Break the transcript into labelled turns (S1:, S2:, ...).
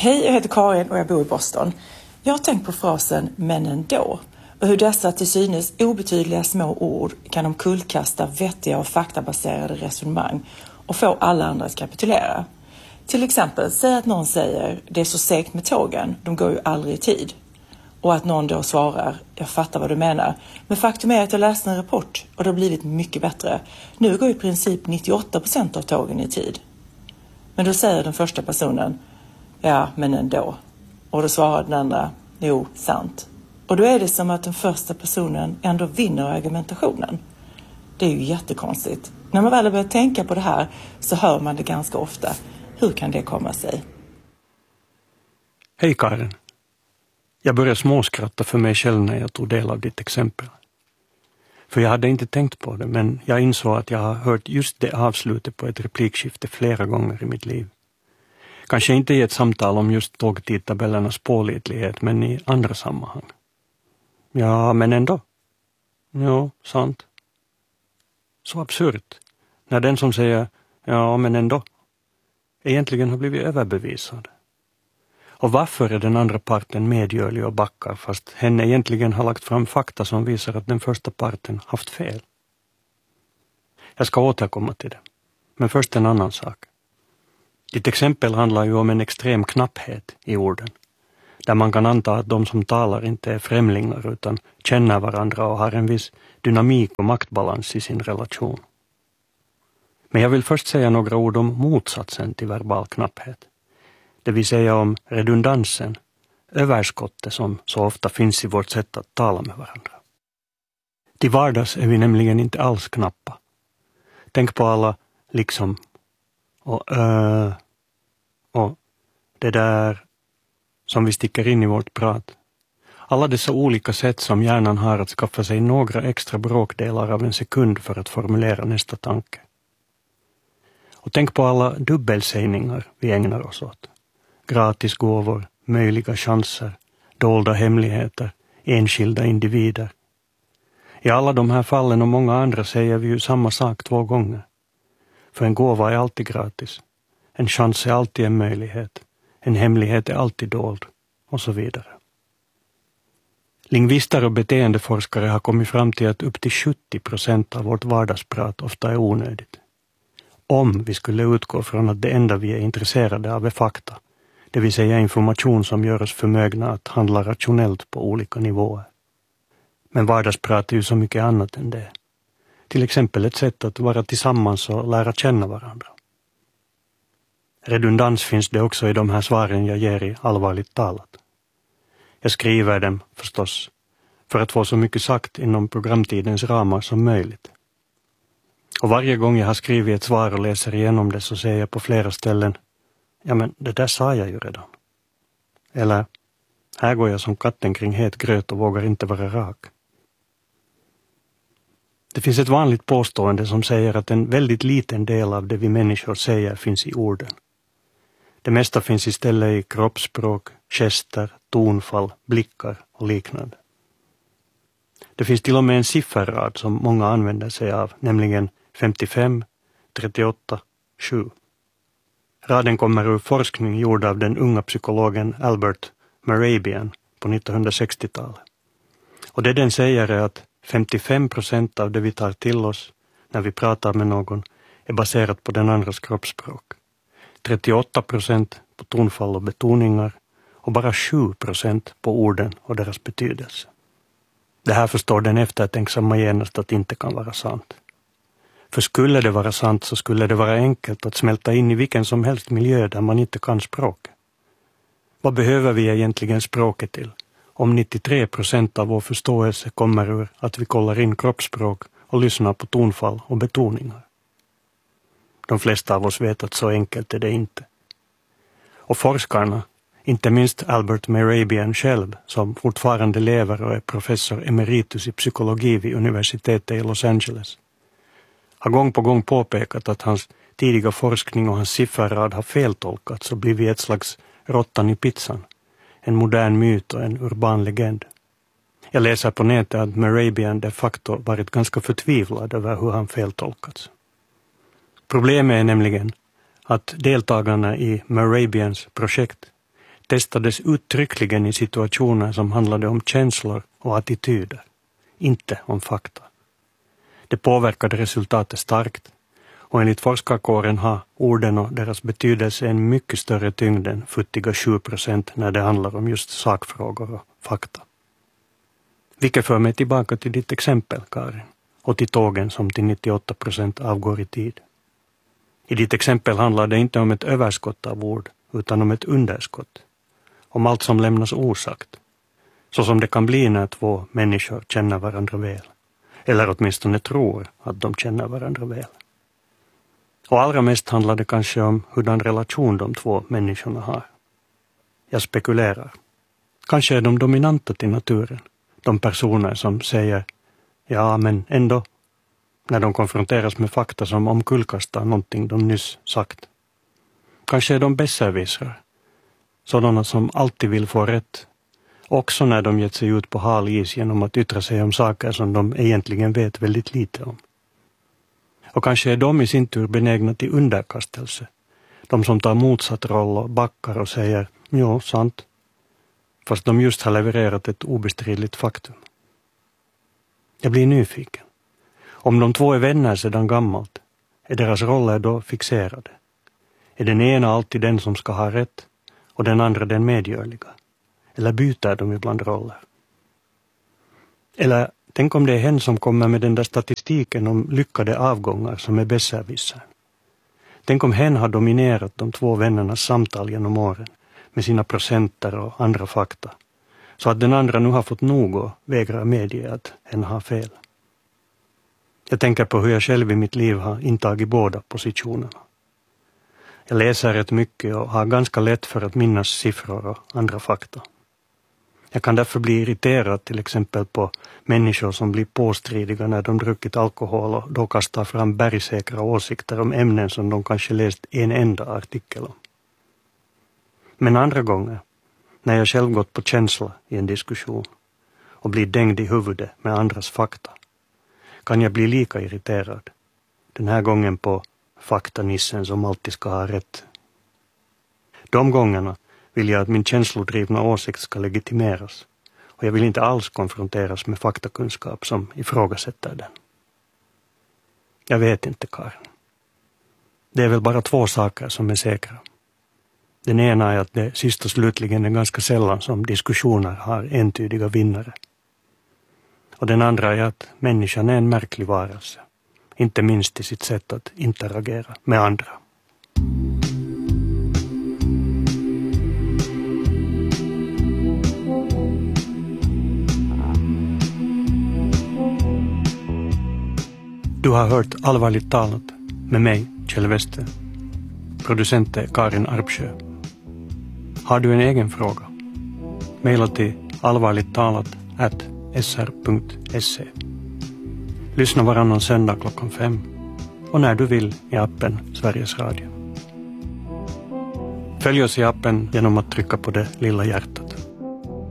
S1: Hej, jag heter Karin och jag bor i Boston. Jag har tänkt på frasen "men ändå" och hur dessa till synes obetydliga små ord kan omkullkasta vettiga och faktabaserade resonemang och få alla andra att kapitulera. Till exempel, säg att någon säger "det är så segt med tågen, de går ju aldrig i tid". Och att någon då svarar "jag fattar vad du menar, men faktum är att jag läste en rapport och det har blivit mycket bättre. Nu går i princip 98% av tågen i tid". Men då säger den första personen "ja, men ändå". Och då svarar den andra "jo, sant". Och då är det som att den första personen ändå vinner argumentationen. Det är ju jättekonstigt. När man väl börjar tänka på det här så hör man det ganska ofta. Hur kan det komma sig?
S2: Hej Karin. Jag började småskratta för mig själv när jag tog del av ditt exempel. För jag hade inte tänkt på det, men jag insåg att jag har hört just det avslutet på ett replikskifte flera gånger i mitt liv. Kanske inte i ett samtal om just tågtidtabellernas pålitlighet, men i andra sammanhang. Ja, men ändå. Jo, sant. Så absurt. När den som säger ja, men ändå egentligen har blivit överbevisad. Och varför är den andra parten medgörlig och backar fast henne egentligen har lagt fram fakta som visar att den första parten haft fel? Jag ska återkomma till det. Men först en annan sak. Ditt exempel handlar ju om en extrem knapphet i orden. Där man kan anta att de som talar inte är främlingar utan känner varandra och har en viss dynamik och maktbalans i sin relation. Men jag vill först säga några ord om motsatsen till verbal knapphet. Det vill säga om redundansen, överskottet som så ofta finns i vårt sätt att tala med varandra. Till vardags är vi nämligen inte alls knappa. Tänk på alla liksom och det där som vi sticker in i vårt prat. Alla dessa olika sätt som hjärnan har att skaffa sig några extra bråkdelar av en sekund för att formulera nästa tanke. Och tänk på alla dubbelsägningar vi ägnar oss åt. Gratis gåvor, möjliga chanser, dolda hemligheter, enskilda individer. I alla de här fallen och många andra säger vi ju samma sak 2 gånger. För en gåva är alltid gratis. En chans är alltid en möjlighet. En hemlighet är alltid dold. Och så vidare. Lingvister och beteendeforskare har kommit fram till att upp till 70% av vårt vardagsprat ofta är onödigt. Om vi skulle utgå från att det enda vi är intresserade av är fakta, det vill säga information som gör oss förmögna att handla rationellt på olika nivåer. Men vardagsprat är ju så mycket annat än det. Till exempel ett sätt att vara tillsammans och lära känna varandra. Redundans finns det också i de här svaren jag ger i Allvarligt talat. Jag skriver dem förstås för att få så mycket sagt inom programtidens ramar som möjligt. Och varje gång jag har skrivit ett svar och läser igenom det så säger jag på flera ställen ja men det där sa jag ju redan. Eller här går jag som katten kring het gröt och vågar inte vara rak. Det finns ett vanligt påstående som säger att en väldigt liten del av det vi människor säger finns i orden. Det mesta finns istället i kroppsspråk, gester, tonfall, blickar och liknande. Det finns till och med en sifferrad som många använder sig av, nämligen 55, 38, 7. Raden kommer ur forskning gjord av den unga psykologen Albert Mehrabian på 1960-talet. Och det den säger är att 55% av det vi tar till oss när vi pratar med någon är baserat på den andras kroppsspråk. 38% på tonfall och betoningar och bara 7% på orden och deras betydelse. Det här förstår den eftertänksamma genast att inte kan vara sant. För skulle det vara sant så skulle det vara enkelt att smälta in i vilken som helst miljö där man inte kan språk. Vad behöver vi egentligen språket till om 93% av vår förståelse kommer ur att vi kollar in kroppsspråk och lyssnar på tonfall och betoningar? De flesta av oss vet att så enkelt är det inte. Och forskarna, inte minst Albert Mehrabian själv, som fortfarande lever och är professor emeritus i psykologi vid universitetet i Los Angeles, har gång på gång påpekat att hans tidiga forskning och hans sifferrad har feltolkats och blivit ett slags råttan i pizzan, en modern myt och en urban legend. Jag läser på nätet att Mehrabian de facto varit ganska förtvivlad över hur han feltolkats. Problemet är nämligen att deltagarna i Mehrabians projekt testades uttryckligen i situationer som handlade om känslor och attityder, inte om fakta. Det påverkade resultatet starkt, och enligt forskarkåren har orden och deras betydelse en mycket större tyngd än futtiga 7% när det handlar om just sakfrågor och fakta. Vilket för mig tillbaka till ditt exempel, Karin, och till tågen som till 98% avgår i tid. I ditt exempel handlar det inte om ett överskott av ord, utan om ett underskott. Om allt som lämnas osagt. Så som det kan bli när två människor känner varandra väl. Eller åtminstone tror att de känner varandra väl. Och allra mest handlar det kanske om hurdan relation de två människorna har. Jag spekulerar. Kanske är de dominanta till naturen. De personer som säger ja, men ändå, när de konfronteras med fakta som omkullkastar någonting de nyss sagt. Kanske är de besserwissrar. Sådana som alltid vill få rätt. Också när de gett sig ut på hal is genom att yttra sig om saker som de egentligen vet väldigt lite om. Och kanske är de i sin tur benägna till underkastelse. De som tar motsatt roll och backar och säger ja, sant. Fast de just har levererat ett obestridligt faktum. Jag blir nyfiken. Om de två är vänner sedan gammalt, är deras roller då fixerade? Är den ena alltid den som ska ha rätt och den andra den medgörliga? Eller byter de ibland roller? Eller tänk om det är hen som kommer med den där statistiken om lyckade avgångar som är besserwisser. Tänk om hen har dominerat de två vännernas samtal genom åren med sina procenter och andra fakta. Så att den andra nu har fått nog och vägrar medge att hen har fel. Jag tänker på hur jag själv i mitt liv har intagit båda positionerna. Jag läser rätt mycket och har ganska lätt för att minnas siffror och andra fakta. Jag kan därför bli irriterad till exempel på människor som blir påstridiga när de druckit alkohol och då kastar fram bergsäkra åsikter om ämnen som de kanske läst en enda artikel om. Men andra gånger, när jag själv gått på känsla i en diskussion och blir dängd i huvudet med andras fakta, kan jag bli lika irriterad. Den här gången på faktanissen som alltid ska ha rätt. De gångerna vill jag att min känslodrivna åsikt ska legitimeras och jag vill inte alls konfronteras med faktakunskap som ifrågasätter den. Jag vet inte, Karin. Det är väl bara två saker som är säkra. Den ena är att det sist och slutligen är ganska sällan som diskussioner har entydiga vinnare. Och den andra är att människan är en märklig varelse. Inte minst i sitt sätt att interagera med andra. Du har hört Allvarligt talat med mig, Kjell Wester. Producent är Karin Arpsjö. Har du en egen fråga? Maila till allvarligttalat@sr.se. Lyssna varannan söndag 5:00 och när du vill i appen Sveriges Radio. Följ oss i appen genom att trycka på det lilla hjärtat.